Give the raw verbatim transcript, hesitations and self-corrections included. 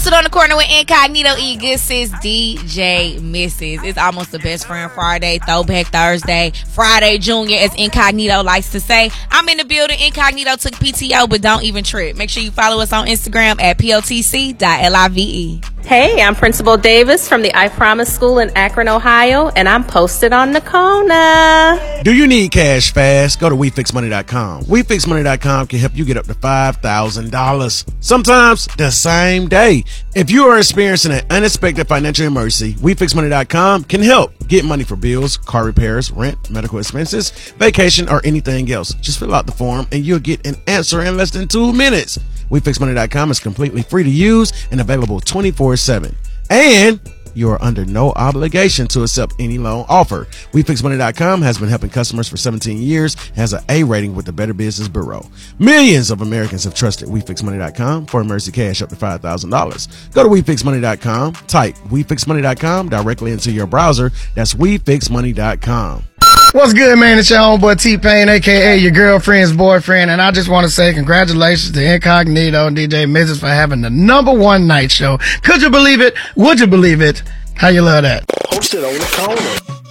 Posted on the Corner with Incognito E. Good sis D J Missus It's almost the Best Friend Friday, Throwback Thursday, Friday Junior, as Incognito likes to say. I'm in the building. Incognito took P T O, but don't even trip. Make sure you follow us on Instagram at P O T C dot live. Hey, I'm Principal Davis from the I Promise School in Akron, Ohio, and I'm posted on the corner. Do you need cash fast? Go to we fix money dot com. we fix money dot com can help you get up to five thousand dollars. Sometimes the same day. If you are experiencing an unexpected financial emergency, we fix money dot com can help. Get money for bills, car repairs, rent, medical expenses, vacation, or anything else. Just fill out the form and you'll get an answer in less than two minutes. we fix money dot com is completely free to use and available twenty-four seven. And you are under no obligation to accept any loan offer. we fix money dot com has been helping customers for seventeen years and has an A rating with the Better Business Bureau. Millions of Americans have trusted we fix money dot com for emergency cash up to five thousand dollars. Go to we fix money dot com, type we fix money dot com directly into your browser. That's we fix money dot com. What's good, man? It's your homeboy T-Pain, a k a your girlfriend's boyfriend, and I just want to say congratulations to Incognito and D J Missus for having the number one night show. Could you believe it? Would you believe it? How you love that? Posted on the corner.